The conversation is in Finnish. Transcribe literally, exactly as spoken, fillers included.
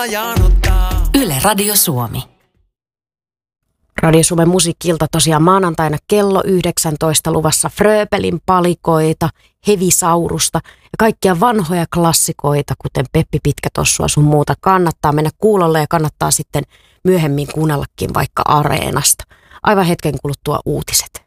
Yle Radio Suomi. Radio Suomen musiikkilta tosiaan maanantaina kello yhdeksäntoista luvassa Fröbelin palikoita, Hevisaurusta ja kaikkia vanhoja klassikoita, kuten Peppi Pitkätossua sun muuta. Kannattaa mennä kuulolle ja kannattaa sitten myöhemmin kuunnellakin vaikka Areenasta. Aivan hetken kuluttua uutiset.